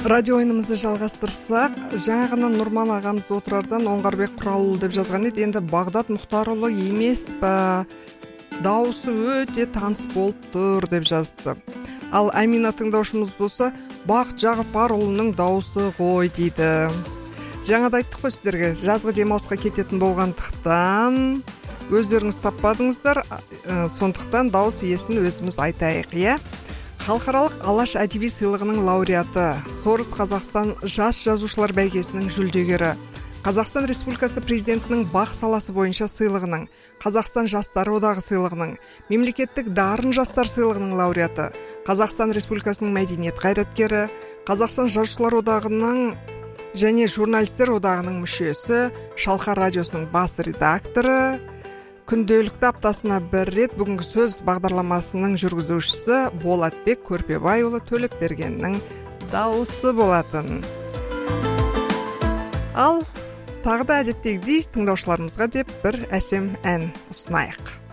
Радио ойынымызды жалғастырсақ, жаңа ғана Нұрман ағамыз отырардан Оңғарбек Құралұлы деп жазған еді. Енді Бағдат Мұхтарұлы емес па? Дауысы өте таныс болып тұр деп жазыпты. Ал Амина тыңдаушымыз болса, Бақыт Жағыпарұлының дауысы ғой дейді. Жаңада айттық қой сіздерге, жазғы демалысқа кететін болғандықтан өздеріңіз таппадыңыздар, сондықтан дауыс иесін өзіміз айтайық, иә? Халықаралық Алаш әдеби сыйлығының лауреаты, Сорос Қазақстан жас жазушылар бәйгесінің жүлдегері, Қазақстан Республикасы президентінің бақ саласы бойынша сыйлығының, Қазақстан жастары одағы сыйлығының, мемлекеттік дарын жастар сыйлығының лауреаты, Қазақстан Республикасының мәдениет қайраткері, Қазақстан жазушылар одағының және журналистер одағының мүшесі, Шалқар радиосының бас редакторы, күнделікті аптасына бір рет бүгінгі сөз бағдарламасының жүргізушісі Болатбек Көрпебайұлы Төлепбергеннің дауысы болатын. Ал тағы да әдеттегідей тыңдаушыларымызға деп бір әсем ән ұсынайық.